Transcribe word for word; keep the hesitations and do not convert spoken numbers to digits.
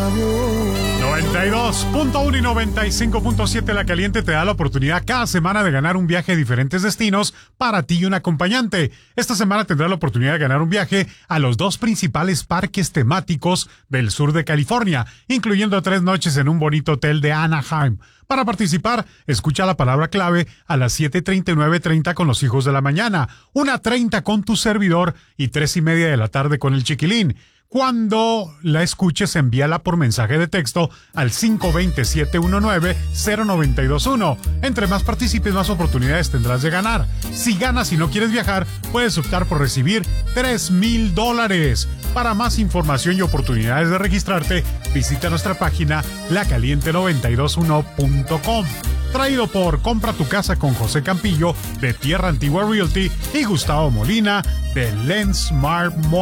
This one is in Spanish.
noventa y dos punto uno y noventa y cinco punto siete La Caliente te da la oportunidad cada semana de ganar un viaje a diferentes destinos para ti y un acompañante. Esta semana tendrás la oportunidad de ganar un viaje a los dos principales parques temáticos del sur de California, incluyendo tres noches en un bonito hotel de Anaheim. Para participar, escucha la palabra clave a las siete treinta y nueve treinta con los hijos de la mañana, una treinta con tu servidor y tres y media de la tarde con el chiquilín. Cuando la escuches, envíala por mensaje de texto al cinco dos cero, siete uno nueve, cero nueve dos uno. Entre más participes, más oportunidades tendrás de ganar. Si ganas y no quieres viajar, puedes optar por recibir tres mil dólares. Para más información y oportunidades de registrarte, visita nuestra página la caliente noventa y dos uno punto com. Traído por Compra tu Casa con José Campillo de Tierra Antigua Realty y Gustavo Molina de Lensmart Mall.